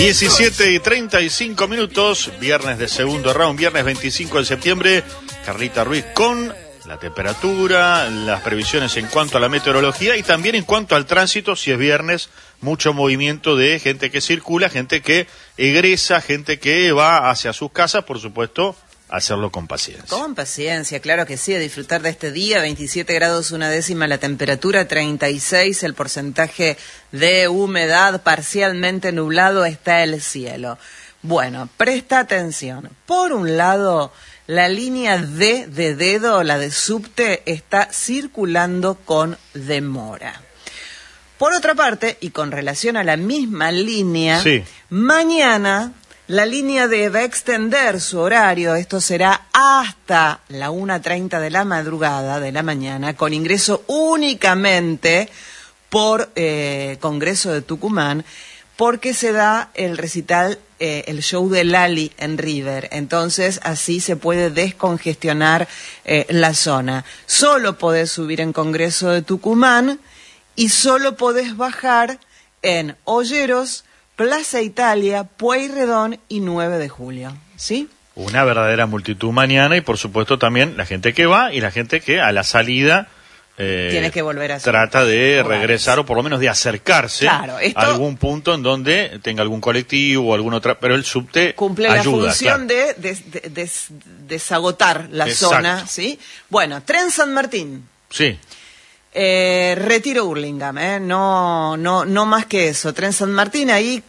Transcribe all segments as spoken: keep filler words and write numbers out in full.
diecisiete y treinta y cinco minutos, viernes de segundo round, viernes veinticinco de septiembre. Carlita Ruiz con la temperatura, las previsiones en cuanto a la meteorología y también en cuanto al tránsito, si es viernes, mucho movimiento de gente que circula, gente que egresa, gente que va hacia sus casas, por supuesto, hacerlo con paciencia. Con paciencia, claro que sí, a disfrutar de este día, veintisiete grados una décima la temperatura, treinta y seis el porcentaje de humedad, parcialmente nublado está el cielo. Bueno, presta atención. Por un lado, la línea D de dedo, la de subte, está circulando con demora. Por otra parte, y con relación a la misma línea, sí. Mañana la línea D va a extender su horario, esto será hasta la una treinta de la madrugada de la mañana, con ingreso únicamente por eh, Congreso de Tucumán, porque se da el recital, eh, el show de Lali en River. Entonces, así se puede descongestionar eh, la zona. Solo podés subir en Congreso de Tucumán y solo podés bajar en Olleros, Plaza Italia, Pueyrredón y nueve de julio. ¿Sí? Una verdadera multitud mañana y, por supuesto, también la gente que va y la gente que a la salida Eh, Tiene que volver a trata de regresar o por lo menos de acercarse claro, esto a algún punto en donde tenga algún colectivo o alguna otra, pero el subte cumple ayuda, la función claro. de, de, de, de desagotar la Exacto. zona, ¿sí? Bueno, Tren San Martín. Sí. Eh, Retiro Hurlingham, ¿eh? No, no, no más que eso. Tren San Martín, ahí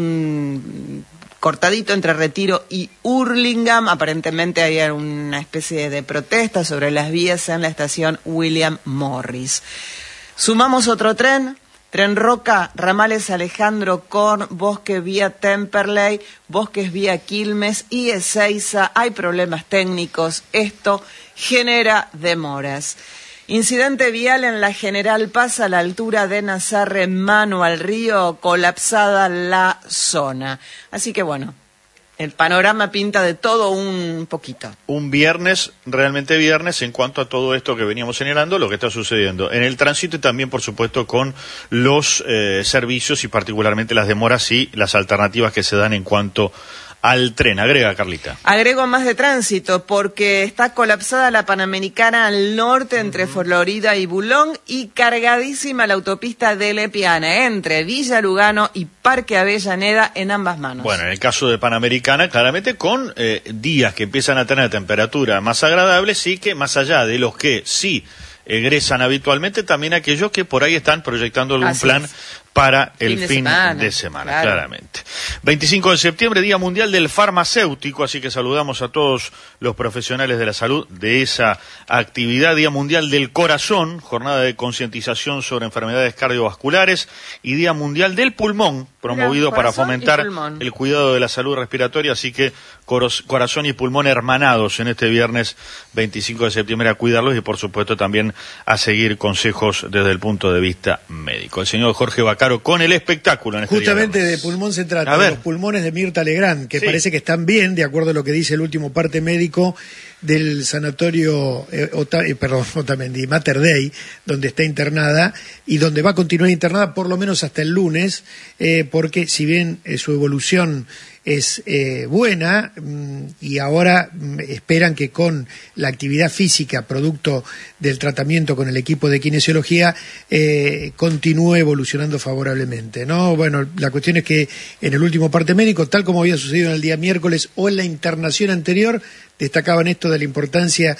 un cortadito entre Retiro y Hurlingham. Aparentemente hay una especie de protesta sobre las vías en la estación William Morris. Sumamos otro tren, Tren Roca, ramales Alejandro Korn, Bosque vía Temperley, Bosques vía Quilmes y Ezeiza. Hay problemas técnicos, esto genera demoras. Incidente vial en la General Paz a la altura de Nazarre, mano al río, colapsada la zona. Así que bueno, el panorama pinta de todo un poquito. Un viernes, realmente viernes, en cuanto a todo esto que veníamos señalando, lo que está sucediendo en el tránsito y también, por supuesto, con los eh, servicios y particularmente las demoras y las alternativas que se dan en cuanto al tren. Agrega, Carlita. Agrego más de tránsito porque está colapsada la Panamericana al norte entre Florida y Bulón y cargadísima la autopista de Lepiana entre Villa Lugano y Parque Avellaneda en ambas manos. Bueno, en el caso de Panamericana, claramente con eh, días que empiezan a tener temperatura más agradable, sí que más allá de los que sí egresan habitualmente, también aquellos que por ahí están proyectando algún Así plan es. para el Fin de fin semana, de semana, claro. claramente. veinticinco de septiembre, Día Mundial del Farmacéutico, así que saludamos a todos los profesionales de la salud de esa actividad. Día Mundial del Corazón, jornada de concientización sobre enfermedades cardiovasculares, y Día Mundial del Pulmón, promovido Mira, para corazón fomentar y pulmón. el cuidado de la salud respiratoria, así que corazón y pulmón hermanados en este viernes veinticinco de septiembre, a cuidarlos y por supuesto también a seguir consejos desde el punto de vista médico. El señor Jorge Bacaro con el espectáculo en este Justamente día de pulmón se trata, A de ver. los pulmones de Mirta Legrand, que Sí. parece que están bien, de acuerdo a lo que dice el último parte médico del sanatorio, eh, Ota, eh, perdón, Otamendi, Mater Dei, donde está internada y donde va a continuar internada por lo menos hasta el lunes, eh, porque si bien eh, su evolución es eh, buena mmm, y ahora mmm, esperan que con la actividad física producto del tratamiento con el equipo de kinesiología eh, continúe evolucionando favorablemente, ¿no? Bueno, la cuestión es que en el último parte médico, tal como había sucedido en el día miércoles o en la internación anterior, destacaban esto de la importancia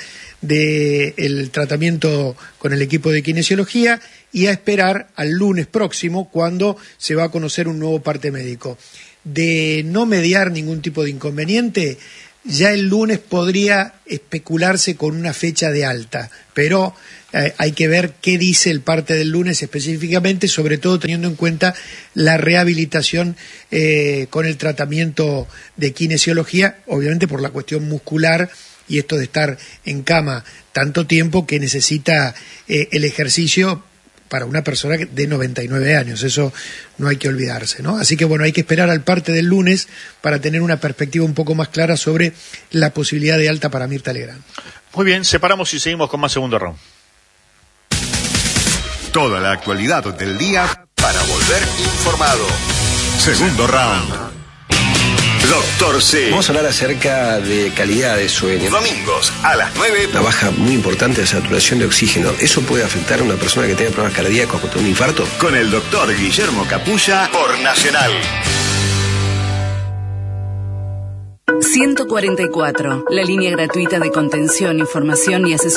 del tratamiento con el equipo de kinesiología y a esperar al lunes próximo cuando se va a conocer un nuevo parte médico. De no mediar ningún tipo de inconveniente, ya el lunes podría especularse con una fecha de alta, pero eh, hay que ver qué dice el parte del lunes específicamente, sobre todo teniendo en cuenta la rehabilitación eh, con el tratamiento de kinesiología, obviamente por la cuestión muscular y esto de estar en cama tanto tiempo que necesita eh, el ejercicio para una persona de noventa y nueve años, eso no hay que olvidarse, ¿no? Así que bueno, hay que esperar al parte del lunes para tener una perspectiva un poco más clara sobre la posibilidad de alta para Mirta Legrand. Muy bien, separamos y seguimos con más segundo round. Toda la actualidad del día para volver informado. Segundo round. Doctor C. Vamos a hablar acerca de calidad de sueño. Domingos a las nueve. Una baja muy importante de saturación de oxígeno. ¿Eso puede afectar a una persona que tenga problemas cardíacos o un infarto? Con el doctor Guillermo Capulla por Nacional. ciento cuarenta y cuatro, la línea gratuita de contención, información y asesoría